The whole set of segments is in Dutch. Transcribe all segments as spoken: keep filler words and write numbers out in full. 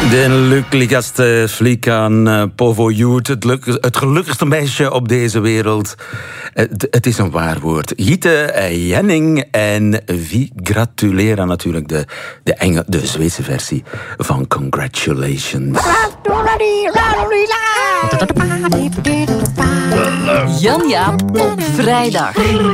De lyckligaste flickan på vår jord, het, luk, het gelukkigste meisje op deze wereld. Het, het is een waar woord. Gitte Jenning. En wie gratuleert natuurlijk de, de, Engel, de Zweedse versie van Congratulations. Jan Jaap op vrijdag.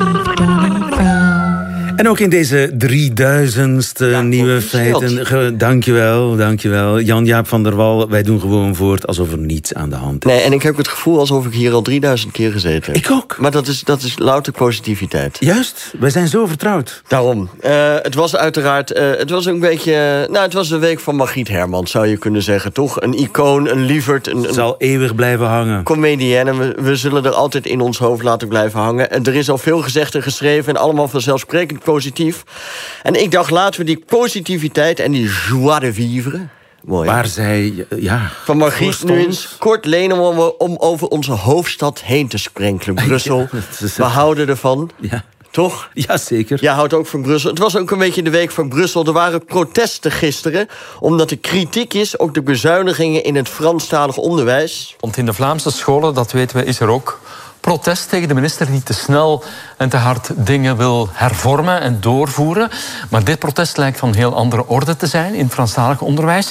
En ook in deze drieduizendste ja, nieuwe feiten. Ge, dankjewel, dankjewel. Jan-Jaap van der Wal, wij doen gewoon voort alsof er niets aan de hand is. Nee, en ik heb het gevoel alsof ik hier al drieduizend keer gezeten heb. Ik ook. Maar dat is, dat is louter positiviteit. Juist, wij zijn zo vertrouwd. Daarom. Uh, het was uiteraard, uh, het was een beetje... Nou, het was de week van Margriet Hermans, zou je kunnen zeggen, toch? Een icoon, een lieverd. Een, een zal eeuwig blijven hangen. Comedienne, we, we zullen er altijd in ons hoofd laten blijven hangen. En er is al veel gezegd en geschreven en allemaal vanzelfsprekend positief. En ik dacht, laten we die positiviteit en die joie de vivre... Mooi. Waar zij, ja... Van Margriet nu eens kort lenen om, om over onze hoofdstad heen te sprenkelen. Brussel, ja, we houden ervan. Ja. Toch? Ja, zeker. Jij houdt ook van Brussel. Het was ook een beetje de week van Brussel. Er waren protesten gisteren, omdat er kritiek is op de bezuinigingen in het Franstalig onderwijs. Want in de Vlaamse scholen, dat weten we, is er ook protest tegen de minister die te snel en te hard dingen wil hervormen en doorvoeren. Maar dit protest lijkt van heel andere orde te zijn in het Franstalig onderwijs.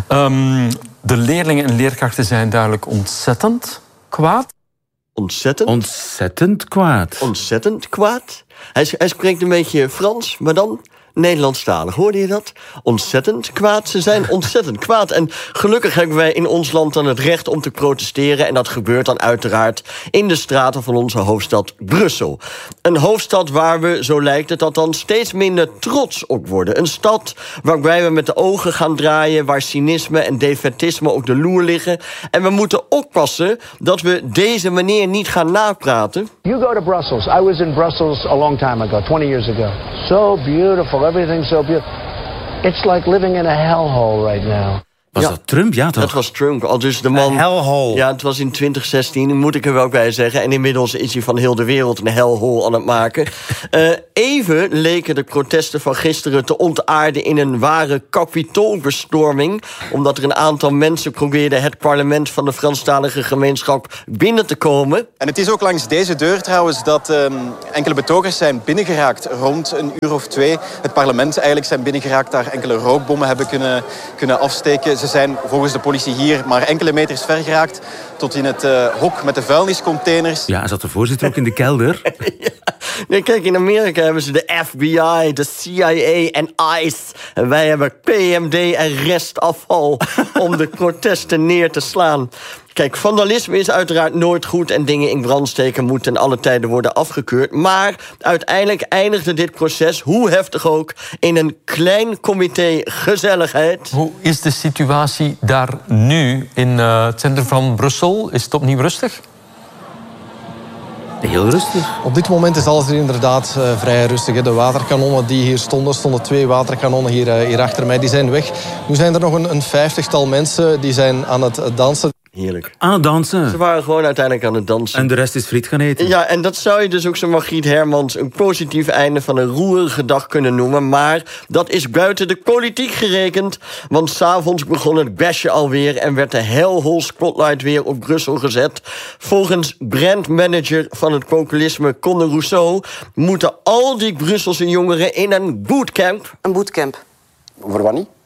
Um, de leerlingen en leerkrachten zijn duidelijk ontzettend kwaad. Ontzettend? Ontzettend kwaad. Ontzettend kwaad. Hij, hij spreekt een beetje Frans, maar dan Nederlandstalig. Hoorde je dat? Ontzettend kwaad. Ze zijn ontzettend kwaad. En gelukkig hebben wij in ons land dan het recht om te protesteren. En dat gebeurt dan uiteraard in de straten van onze hoofdstad Brussel. Een hoofdstad waar we, zo lijkt het althans, steeds minder trots op worden. Een stad waarbij we met de ogen gaan draaien, waar cynisme en defaitisme op de loer liggen. En we moeten oppassen dat we deze manier niet gaan napraten. You go to Brussels. I was in Brussels a long time ago, twenty years ago. So beautiful. Everything's so beautiful. It's like living in a hellhole right now. Was ja, dat Trump? Ja, toch? Dat was Trump. Al dus de man. Een hellhole. Ja, het was in twintig zestien, moet ik er wel bij zeggen. En inmiddels is hij van heel de wereld een hellhole aan het maken. uh, even leken de protesten van gisteren te ontaarden in een ware kapitoolbestorming. Omdat er een aantal mensen probeerden het parlement van de Franstalige gemeenschap binnen te komen. En het is ook langs deze deur trouwens dat um, enkele betogers zijn binnengeraakt rond een uur of twee. Het parlement eigenlijk zijn binnengeraakt, daar enkele rookbommen hebben kunnen, kunnen afsteken. Ze zijn volgens de politie hier maar enkele meters ver geraakt tot in het uh, hok met de vuilniscontainers. Ja, zat de voorzitter ook in de kelder? Ja. Nee, kijk, in Amerika hebben ze de F B I, de C I A en ICE. En wij hebben P M D en restafval om de protesten neer te slaan. Kijk, vandalisme is uiteraard nooit goed en dingen in brand steken moeten ten alle tijden worden afgekeurd. Maar uiteindelijk eindigde dit proces, hoe heftig ook, in een klein comité gezelligheid. Hoe is de situatie daar nu in uh, het centrum van Brussel? Is het opnieuw rustig? Heel rustig. Op dit moment is alles er inderdaad uh, vrij rustig. Hè. De waterkanonnen die hier stonden, stonden twee waterkanonnen hier, uh, hier achter mij, die zijn weg. Nu zijn er nog een, een vijftigtal mensen die zijn aan het dansen. Heerlijk. Aan het dansen. Ze waren gewoon uiteindelijk aan het dansen. En de rest is friet gaan eten. Ja, en dat zou je dus ook zo Margriet Hermans een positief einde van een roerige dag kunnen noemen. Maar dat is buiten de politiek gerekend. Want 's avonds begon het bashen alweer en werd de hellhole spotlight weer op Brussel gezet. Volgens brandmanager van het populisme Conor Rousseau moeten al die Brusselse jongeren in een bootcamp. Een bootcamp. Voor wat niet?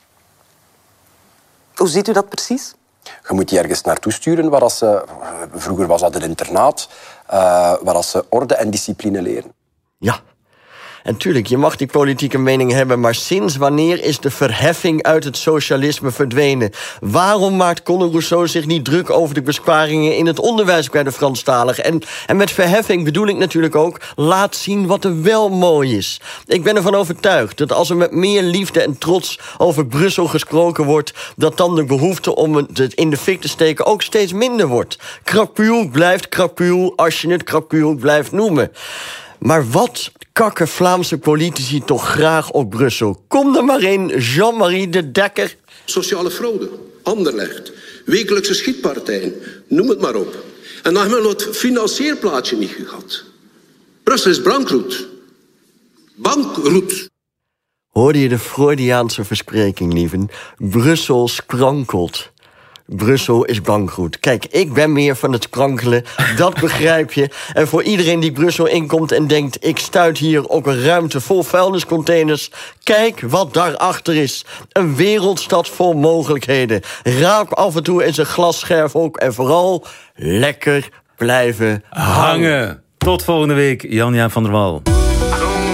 Hoe ziet u dat precies? Je moet die ergens naartoe sturen waar als ze... Vroeger was dat een internaat, uh, waar als ze orde en discipline leren. Ja. En tuurlijk, je mag die politieke mening hebben, maar sinds wanneer is de verheffing uit het socialisme verdwenen? Waarom maakt Conor Rousseau zich niet druk over de besparingen in het onderwijs bij de Franstaligen? En, en met verheffing bedoel ik natuurlijk ook, laat zien wat er wel mooi is. Ik ben ervan overtuigd dat als er met meer liefde en trots over Brussel gesproken wordt, dat dan de behoefte om het in de fik te steken ook steeds minder wordt. Krapul blijft krapul als je het krapul blijft noemen. Maar wat kakken Vlaamse politici toch graag op Brussel? Kom er maar in, Jean-Marie de Dekker. Sociale fraude, Anderlecht, wekelijkse schietpartijen, noem het maar op. En dan hebben we nog het financierplaatje niet gehad. Brussel is bankroet. Bankroet. Hoorde je de Freudiaanse verspreking, lieven? Brussel sprankelt. Brussel is bankroet. Kijk, ik ben meer van het sprankelen, dat begrijp je. En voor iedereen die Brussel inkomt en denkt... ik stuit hier op een ruimte vol vuilniscontainers... kijk wat daarachter is. Een wereldstad vol mogelijkheden. Raak af en toe eens een glasscherf ook. En vooral lekker blijven hangen. hangen. Tot volgende week, Jan-Jaap van der Wal.